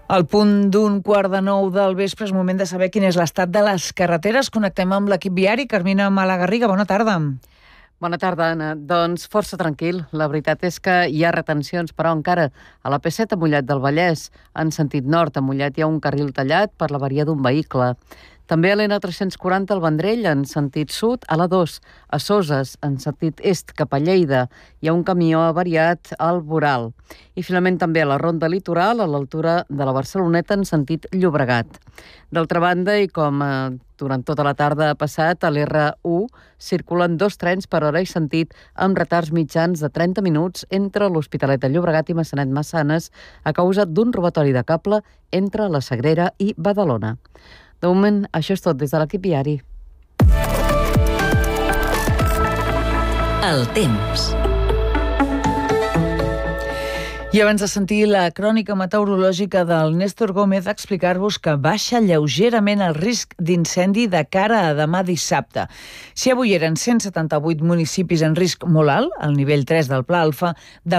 Al punt d'un 8:15 del vespre és moment de saber quin és l'estat de les carreteres. Connectem amb l'equip viari. Carmina Malagarriga, bona tarda. Bona tarda, Anna. Doncs força tranquil. La veritat és que hi ha retencions, però encara a la P7 a Mollet del Vallès, en sentit nord, a Mollet hi ha un carril tallat per l'avaria d'un vehicle. També a l'N340 al Vendrell, en sentit sud, a la 2, a Soses, en sentit est cap a Lleida, hi ha un camió avariat al Boral. I finalment també a la Ronda Litoral, a l'altura de la Barceloneta, en sentit Llobregat. D'altra banda, i com durant tota la tarda ha passat, a l'R1 circulen 2 trens per hora i sentit amb retards mitjans de 30 minuts entre l'Hospitalet de Llobregat i Massanet-Massanes a causa d'un robatori de cable entre la Sagrera i Badalona. De moment, això és tot des de l'equip viari. El temps. I abans de sentir la crònica meteorològica del Néstor Gómez, explicar-vos que baixa lleugerament el risc d'incendi de cara a demà dissabte. Si avui eren 178 municipis en risc molt alt, al nivell 3 del Pla Alfa,